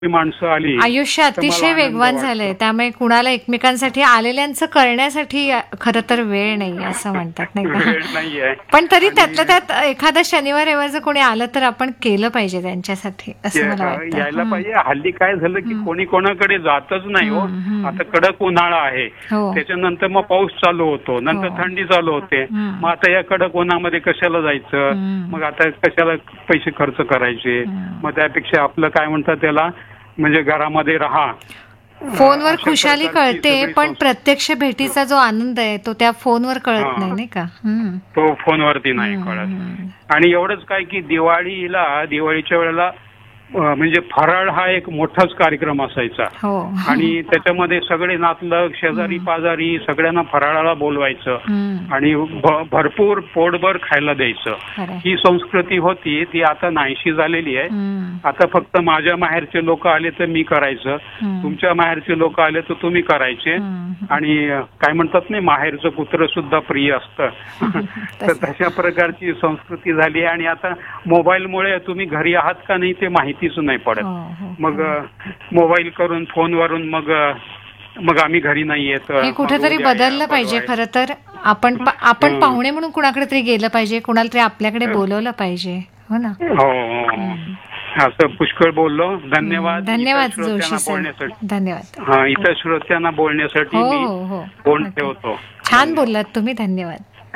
माणसं आली. आयुष्य अतिशय वेगवान झालंय, त्यामुळे कुणाला एकमेकांसाठी आलेल्यांचं करण्यासाठी खरं तर वेळ नाही असं म्हणतात नाही वेळ का. नाहीये. पण तरी त्यातल्या त्यात एखादा शनिवार रविवार जर कोणी आलं तर आपण केलं पाहिजे त्यांच्यासाठी असं मला वाटतं. यायला पाहिजे. हल्ली काय झालं की कोणी कोणाकडे जातच नाही हो. आता कडक उन्हाळा आहे, हो. त्याच्यानंतर मग पाऊस चालू होतो, नंतर थंडी चालू होते. मग आता या कडक उन्हामध्ये कशाला जायचं, मग आता कशाला पैसे खर्च करायचे. मग त्यापेक्षा आपलं काय म्हणतात त्याला, म्हणजे घरामध्ये राहा. फोनवर खुशाली कळते, पण प्रत्यक्ष भेटीचा जो आनंद आहे तो त्या फोनवर कळत नाही नाही का. तो फोनवरती नाही कळत. आणि एवढंच काय की दिवाळीच्या वेळेला म्हणजे फराळ हा एक मोठाच कार्यक्रम असायचा. आणि त्याच्यामध्ये सगळे नातलग, शेजारी पाजारी सगळ्यांना फराळाला बोलवायचं आणि भरपूर पोटभर खायला द्यायचं. ही संस्कृती होती, ती आता नाहीशी झालेली आहे. आता फक्त माझ्या माहेरचे लोक आले तर मी करायचं, तुमच्या माहेरचे लोक आले तर तुम्ही करायचे. आणि काय म्हणतात नाही, माहेरचं कुत्र सुद्धा प्रिय असतं. तर तशा प्रकारची संस्कृती झाली. आणि आता मोबाईलमुळे तुम्ही घरी आहात का नाही ते माहितीच नाही पडत. मग मोबाईल करून फोनवरून मग आम्ही घरी नाही येत. हे कुठेतरी बदललं पाहिजे खरं तर. आपण पाहुणे म्हणून कुणाकडे तरी गेलं पाहिजे, कुणाला तरी आपल्याकडे बोलवलं पाहिजे. हो ना. हो, असं पुष्कळ बोललो. धन्यवाद. धन्यवाद जोशी सर. धन्यवाद. हा, इतर श्रोत्यांना बोलण्यासाठी मी फोन ठेवतो. छान बोललात तुम्ही. धन्यवाद.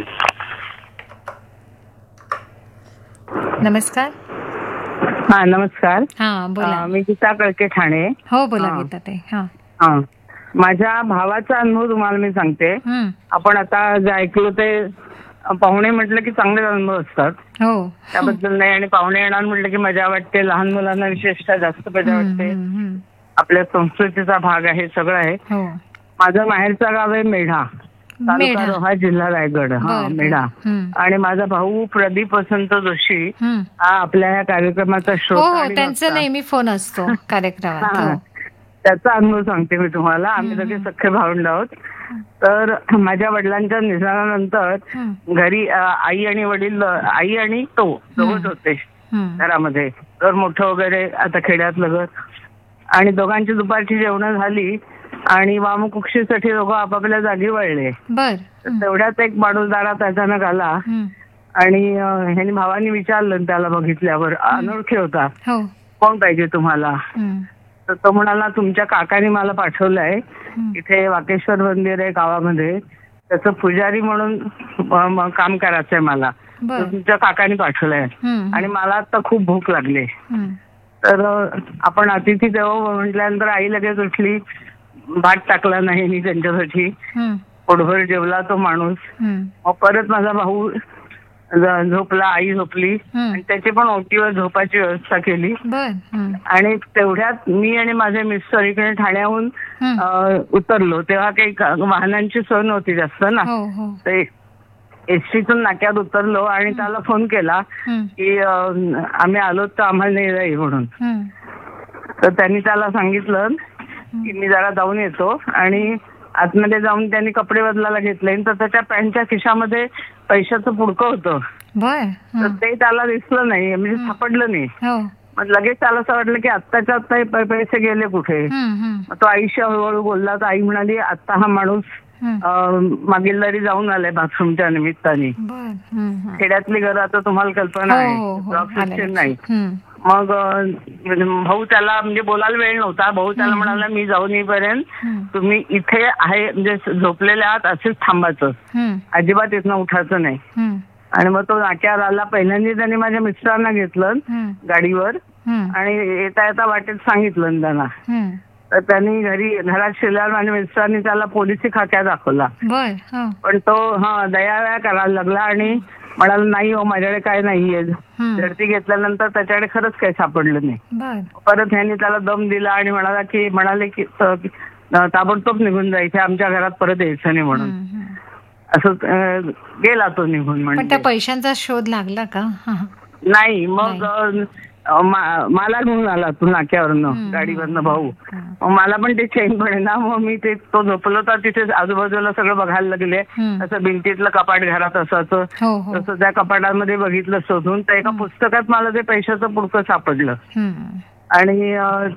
नमस्कार. हा, नमस्कार. हा, बोला. मी गीता कळके, ठाणे. हो, बोला गीता ताई. हा, माझ्या भावाचा अनुभव तुम्हाला मी सांगते. आपण आता जे ऐकलो ते, पाहुणे म्हटलं की चांगले अनुभव असतात, त्याबद्दल नाही. आणि पाहुणे येणार म्हटलं की मजा वाटते. लहान मुलांना विशेषतः जास्त मजा वाटते. आपल्या संस्कृतीचा भाग आहे, सगळं आहे. माझं माहेरचं गाव आहे मेढा, तालुका रोहा, जिल्हा रायगड. हा, मेढा. आणि माझा भाऊ प्रदीप वसंत जोशी हा आपल्या या कार्यक्रमाचा श्रोता. त्यांचा नेहमी फोन असतो कार्यक्रमात. त्याचा अनुभव सांगते मी तुम्हाला. आम्ही सगळे सख्खे भावंड आहोत. तर माझ्या वडिलांच्या निधनानंतर घरी आई आणि वडील, आई आणि तो दोघच होते घरामध्ये. घर मोठं वगैरे, आता खेड्यातलं घर. आणि दोघांची दुपारची जेवणं झाली आणि वामकुक्षीसाठी दोघं आपापल्या जागी वळले. तेवढ्यात एक माणूस दारात अचानक आला आणि ह्यानी भावानी विचारलं त्याला बघितल्यावर. अनोळखी होता. कोण पाहिजे तुम्हाला? तर तो म्हणाला, तुमच्या काकाने मला पाठवलंय, इथे वाकेश्वर मंदिर आहे गावामध्ये, त्याचं पुजारी म्हणून काम करायचंय मला. तुमच्या काकाने पाठवलंय आणि मला आता खूप भूक लागली. तर आपण अतिथी देवो म्हटल्यानंतर आई लगेच उठली, भात टाकला नाही मी त्यांच्यासाठी, पोटभर जेवला तो माणूस. मग परत माझा भाऊ झोपला, आई झोपली आणि त्याची पण ओटीवर झोपाची व्यवस्था केली. आणि तेवढ्यात मी आणि माझे मिस्टर इकडे ठाण्याहून उतरलो. तेव्हा काही वाहनांची सोय नव्हती जास्त ना, ते एसटीतून नाक्यात उतरलो आणि त्याला फोन केला की आम्ही आलो तर आम्हाला नाही जाईल म्हणून. तर त्यांनी त्याला सांगितलं की मी जरा जाऊन येतो. आणि आतमध्ये जाऊन त्यांनी कपडे बदलायला घेतले. तर त्याच्या पॅन्टच्या खिशामध्ये पैशाचं पुडकं होतं. तर ते त्याला दिसलं नाही, म्हणजे सापडलं नाही. मग लगेच त्याला असं वाटलं की आत्ताच्या आत्ता पैसे गेले कुठे. तो आईशी हळूहळू बोलला. तर आई म्हणाली, आता हा माणूस मागिलदारी जाऊन आलाय बाथरूमच्या निमित्ताने. खेड्यातली घरं आता तुम्हाला कल्पना आहे, नाही. मग भाऊ त्याला म्हणजे बोलायला वेळ नव्हता. भाऊ त्याला म्हणाला, मी जाऊन येईपर्यंत तुम्ही इथे आहे म्हणजे झोपलेले आहात असेच थांबायचं, अजिबात इथनं उठायचं नाही. आणि मग तो नाक्यावर आला. पहिल्यांदा त्याने माझ्या मिस्टरांना घेतलं गाडीवर आणि येता येता वाटेत सांगितलं त्यांना. तर त्यांनी घरात शिरल्यावर माझ्या मिस्टरांनी त्याला पोलिसी खाक्या दाखवला. पण तो दयाव्या करायला लागला आणि म्हणाला, नाही हो माझ्याकडे काय नाहीये. झडती घेतल्यानंतर त्याच्याकडे खरंच काही सापडलं नाही. परत ह्यांनी त्याला दम दिला आणि म्हणाले की ताबडतोब निघून जायचं, आमच्या घरात परत यायचं नाही म्हणून. असं गेला तो निघून. म्हणजे त्या पैशांचा शोध लागला का? नाही. मग मला घेऊन आला तू नाक्यावरनं, गाडीवरनं भाऊ. मला पण ते चैन पडे ना. मग मी तो झोपलो तर तिथे आजूबाजूला सगळं बघायला लागले. असं भिंतीतलं कपाट घरात असायचं, तसं त्या कपाटामध्ये बघितलं शोधून. तर एका पुस्तकात मला ते पैशाचं पुडकं सापडलं. आणि